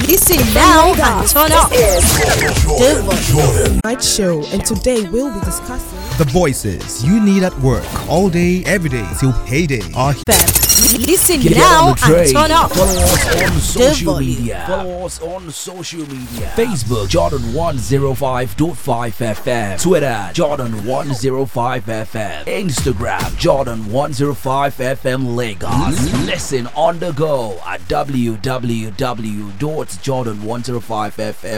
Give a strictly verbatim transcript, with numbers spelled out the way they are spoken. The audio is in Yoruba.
Listen now and turn up. The Night Show, and today we'll be discussing the voices you need at work all day, every day till payday are here. Listen now and turn up. Follow us on social volume. media. Follow us on social media. Facebook Jordan one oh five point five F M. Twitter Jordan one oh five F M. Instagram Jordan one oh five F M Lagos. Listen on the go at w w w dot jordan one oh five f m